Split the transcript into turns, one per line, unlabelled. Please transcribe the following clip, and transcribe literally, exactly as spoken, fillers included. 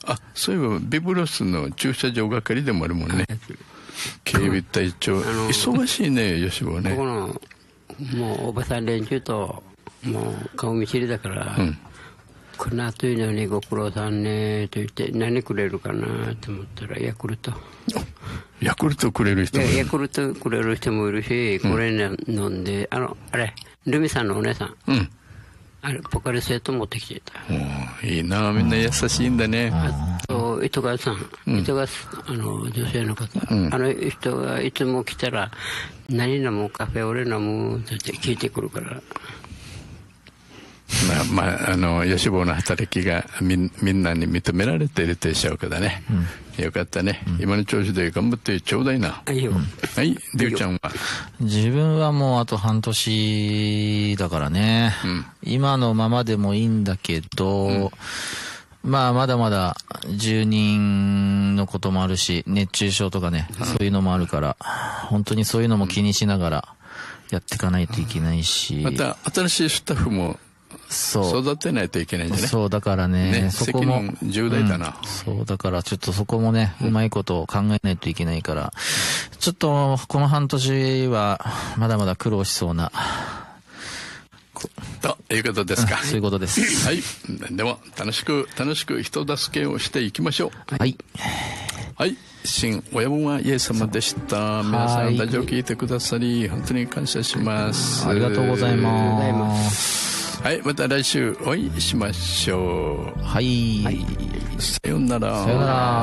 あ、そういえばビブロスの駐車場係でもあるもんね。警備隊長、忙しいね、吉坊ね。
ここのもうおばさん連中ともう顔見知りだから、うん、こんな暑いのにご苦労さんねと言って何くれるかなと思ったらヤクルト。
ヤクルトくれる人もいる。
ヤクルトくれる人もいるし、これ、ね、飲んで、あのあれルミさんのお姉さん、うん、あれポカリスエット持ってきてた。
おいいな、みんな優しいんだね。うん、
あと糸川さん、うん、糸川あの女性の方、うん、あの人がいつも来たら何飲むカフェ俺飲むって聞いてくるから。
まあ、まあ、あの吉坊の働きが み, みんなに認められているという証拠だね、うん、よかったね、うん、今の調子で頑張ってちょうだいな。
はい、うん、
はい、りゅうちゃんは。
自分はもうあと半年だからね、うん、今のままでもいいんだけど、うん、まあまだまだ住人のこともあるし熱中症とかね、うん、そういうのもあるから本当にそういうのも気にしながらやっていかないといけないし、
また新しいスタッフもそう育てないといけないんじゃない。
そうだから ね, ねそこも
責任重大だな、
うん、そうだからちょっとそこもね、うん、うまいことを考えないといけないから、ちょっとこの半年はまだまだ苦労しそうな
ということですか。
そういうことです。
はい、でも楽しく楽しく人助けをしていきましょう。
はい
はい、新親分はイエス様でした。皆さんラジオ聞いてくださり本当に感謝します。
ありがとうございます。
はい、また来週お会いしましょう。
はい、はい、
さようなら。
さようなら。